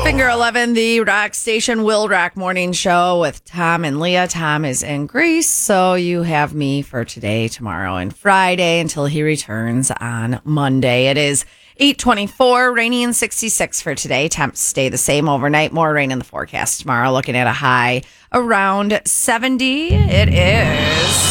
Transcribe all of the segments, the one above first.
Finger 11, the rock station Will Rock Morning Show with Tom and Leah. Tom is in Greece, so you have me for today, tomorrow, and Friday until he returns on Monday. It is 8:24, rainy and 66 for today. Temps stay the same overnight. More rain in the forecast tomorrow. Looking at a high around 70. It is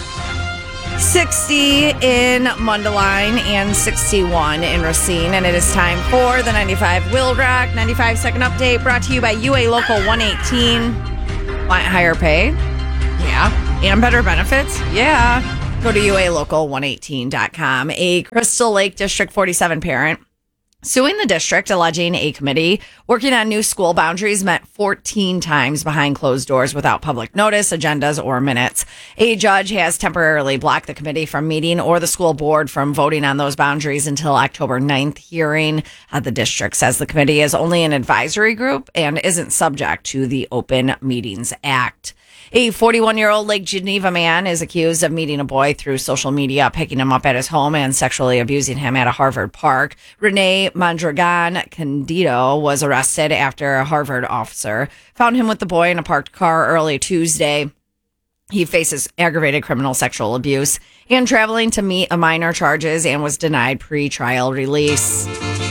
60 in Mundelein and 61 in Racine. And it is time for the 95 Will Rock 95 second update, brought to you by UA Local 118. Want higher pay? Yeah. And better benefits? Yeah. Go to UALocal118.com. A Crystal Lake District 47 parent suing the district, alleging a committee working on new school boundaries met 14 times behind closed doors without public notice, agendas, or minutes. A judge has temporarily blocked the committee from meeting or the school board from voting on those boundaries until October 9th hearing. The district says the committee is only an advisory group and isn't subject to the Open Meetings Act. A 41-year-old Lake Geneva man is accused of meeting a boy through social media, picking him up at his home, and sexually abusing him at a Harvard park. Renee Mondragon Candido was arrested after a Harvard officer found him with the boy in a parked car early Tuesday. He faces aggravated criminal sexual abuse and traveling to meet a minor charges and was denied pre-trial release.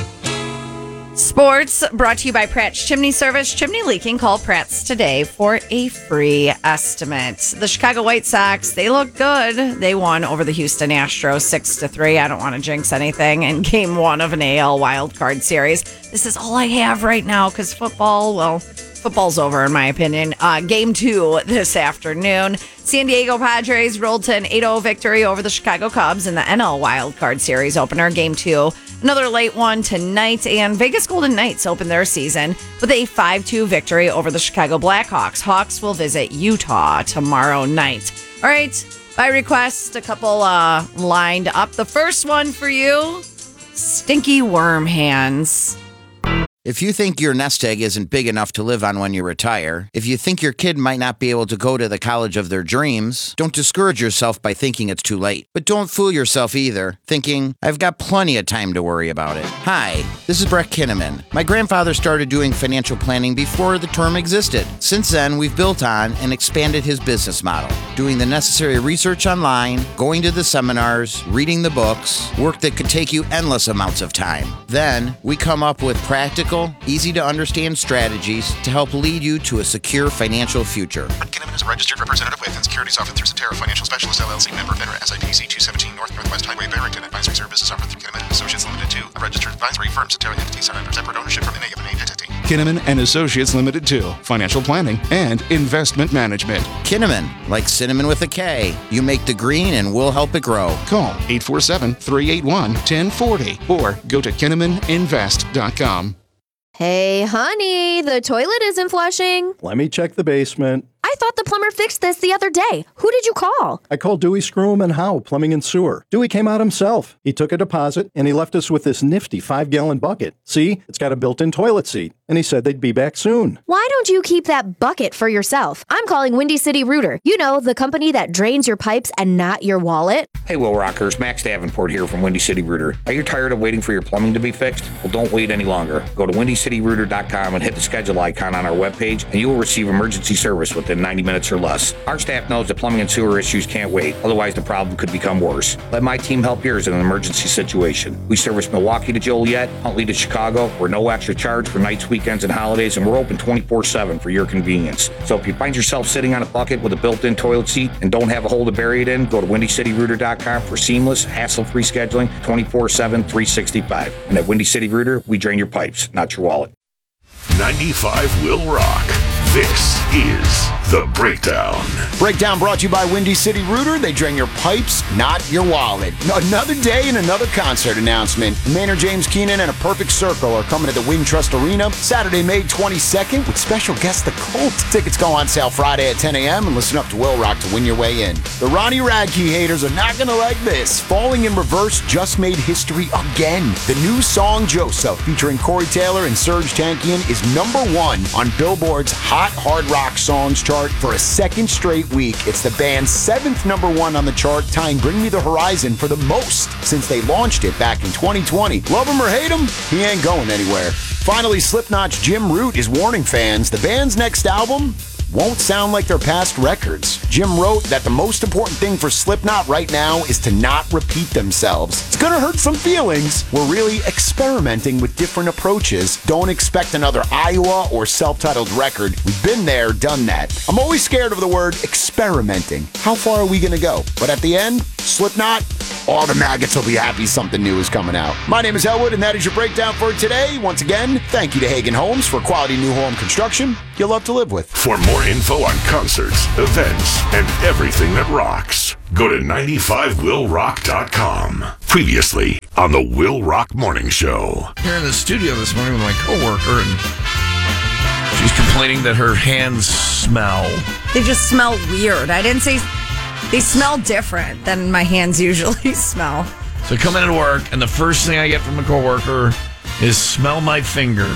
Sports brought to you by Pratt's Chimney Service. Chimney leaking? Call Pratt's today for a free estimate. The Chicago White Sox, they look good. They won over the Houston Astros 6-3. I don't want to jinx anything. In game one of an AL wildcard series. This is all I have right now because football's over in my opinion. Game two this afternoon. San Diego Padres rolled to an 8-0 victory over the Chicago Cubs in the NL wildcard series opener. Game two. Another late one tonight, and Vegas Golden Knights open their season with a 5-2 victory over the Chicago Blackhawks. Hawks will visit Utah tomorrow night. All right, by request, a couple lined up. The first one for you, Stinky Worm Hands. If you think your nest egg isn't big enough to live on when you retire, if you think your kid might not be able to go to the college of their dreams, don't discourage yourself by thinking it's too late. But don't fool yourself either, thinking, I've got plenty of time to worry about it. Hi, this is Brett Kinnaman. My grandfather started doing financial planning before the term existed. Since then, we've built on and expanded his business model, doing the necessary research online, going to the seminars, reading the books, work that could take you endless amounts of time. Then, we come up with practical, easy-to-understand strategies to help lead you to a secure financial future. Brett Kinnaman is a registered representative with and securities offered through Cetera Financial Specialist, LLC, member FINRA, SIPC 217 Northwest Highway, Barrington. Advisory services offered through Kinnaman Associates Limited 2, a registered advisory firm. Cetera entities are under separate ownership from any of the named entity. Kinnaman and Associates Limited 2, financial planning and investment management. Kinnaman, like cinnamon with a K. You make the green and we'll help it grow. Call 847-381-1040 or go to KinnamanInvest.com. Hey, honey, the toilet isn't flushing. Let me check the basement. I thought the plumber fixed this the other day. Who did you call? I called Dewey Scrum and Howe, Plumbing and Sewer. Dewey came out himself. He took a deposit, and he left us with this nifty 5-gallon bucket. See, it's got a built-in toilet seat, and he said they'd be back soon. Why don't you keep that bucket for yourself? I'm calling Windy City Rooter. You know, the company that drains your pipes and not your wallet. Hey, Will Rockers, Max Davenport here from Windy City Rooter. Are you tired of waiting for your plumbing to be fixed? Well, don't wait any longer. Go to WindyCityRooter.com and hit the schedule icon on our webpage, and you will receive emergency service within 90 minutes or less. Our staff knows that plumbing and sewer issues can't wait, otherwise the problem could become worse. Let my team help yours in an emergency situation. We service Milwaukee to Joliet, Huntley to Chicago. We're no extra charge for nights, weekends, and holidays, and we're open 24/7 for your convenience. So if you find yourself sitting on a bucket with a built-in toilet seat and don't have a hole to bury it in, go to WindyCityRooter.com for seamless, hassle-free scheduling 24/7, 365. And at Windy City Rooter, we drain your pipes, not your wallet. 95 Will Rock. This is The Breakdown. Breakdown brought to you by Windy City Rooter. They drain your pipes, not your wallet. Another day and another concert announcement. Maynard James Keenan and A Perfect Circle are coming to the Wintrust Arena Saturday, May 22nd with special guest The Cult. Tickets go on sale Friday at 10 a.m. and listen up to Will Rock to win your way in. The Ronnie Radke haters are not going to like this. Falling in Reverse just made history again. The new song Joseph featuring Corey Taylor and Serge Tankian is #1 on Billboard's Hot Hot Hard Rock Songs chart for a second straight week. It's the band's 7th number one on the chart, tying Bring Me the Horizon for the most since they launched it back in 2020. Love him or hate him, he ain't going anywhere. Finally, Slipknot's Jim Root is warning fans the band's next album won't sound like their past records. Jim wrote that the most important thing for Slipknot right now is to not repeat themselves. It's gonna hurt some feelings. We're really experimenting with different approaches. Don't expect another Iowa or self-titled record. We've been there, done that. I'm always scared of the word experimenting. How far are we gonna go? But at the end, Slipknot, all the maggots will be happy something new is coming out. My name is Elwood, and that is your breakdown for today. Once again, thank you to Hagen Homes for quality new home construction you'll love to live with. For more info on concerts, events, and everything that rocks, go to 95willrock.com. Previously on the Will Rock Morning Show. Here in the studio this morning with my coworker, and she's complaining that her hands smell. They just smell weird. I didn't say they smell different than my hands usually smell. So I come into work, and the first thing I get from a coworker is smell my fingers.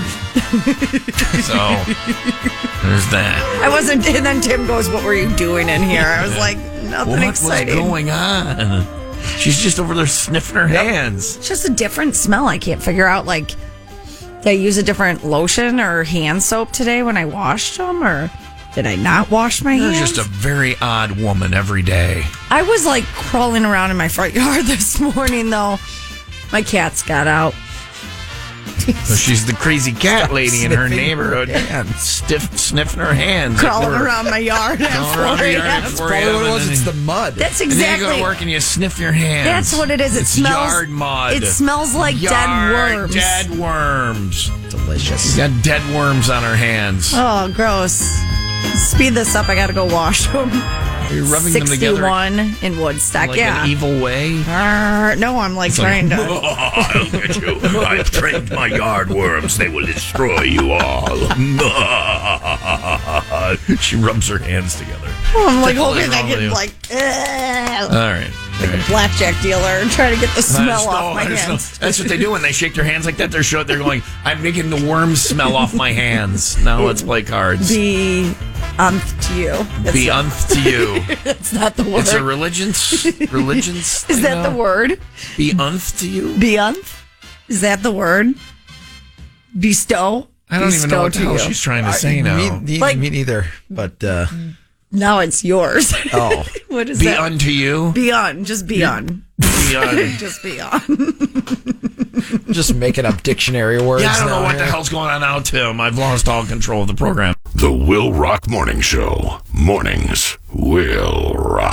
So there's that. I wasn't, and then Tim goes, "What were you doing in here?" I was like, "Nothing exciting." What's going on? She's just over there sniffing her hands. It's just a different smell. I can't figure out, like, did I use a different lotion or hand soap today when I washed them, or did I not wash my hands? You're just a very odd woman every day. I was, like, crawling around in my front yard this morning, though. My cats got out. So she's the crazy cat lady in her neighborhood, sniffing her hands, crawling around my yard. That's probably what it was. It's the mud. That's exactly. And then you go to work and you sniff your hands. That's what it is. It smells yard mud. It smells like dead worms. Dead worms. Delicious. She's got dead worms on her hands. Oh, gross. Speed this up. I got to go wash them. Are you rubbing them together? 61 in Woodstock, like an evil way? No, I'm like trying to. Look at you. I've trained my yard worms. They will destroy you all. She rubs her hands together. I'm like hoping I can, like, all right. Like a blackjack dealer and try to get the smell off my hands. That's what they do when they shake their hands like that. They're going, I'm making the worms smell off my hands. Now let's play cards. Be to you. Be to you. That's not the word. It's a religion's Is that the word? Be to you? Be Is that the word? Bestow? I don't even know what the hell she's trying to say now. Me neither. But now it's yours. Oh. What is be that? Unto you? Be on. Just be on. Be on. Just be on. Just making up dictionary words. Yeah, I don't know what the hell's going on now, Tim. I've lost all control of the program. The Will Rock Morning Show. Mornings will rock.